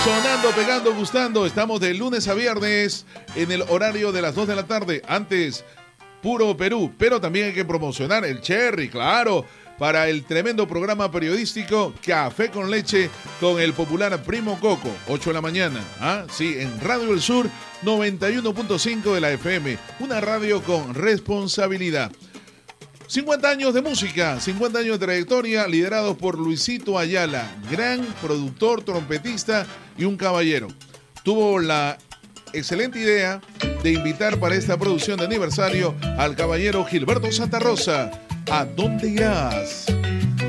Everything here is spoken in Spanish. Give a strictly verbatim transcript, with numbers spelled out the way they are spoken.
Sonando, pegando, gustando. Estamos de lunes a viernes en el horario de las dos de la tarde. Antes, puro Perú. Pero también hay que promocionar el Cherry, claro, para el tremendo programa periodístico Café con Leche con el popular Primo Coco. ocho de la mañana. ¿Ah? Sí, en Radio El Sur noventa y uno punto cinco de la F M. Una radio con responsabilidad. cincuenta años de música, cincuenta años de trayectoria, liderados por Luisito Ayala, gran productor, trompetista y un caballero. Tuvo la excelente idea de invitar para esta producción de aniversario al caballero Gilberto Santa Rosa. ¿A dónde irás?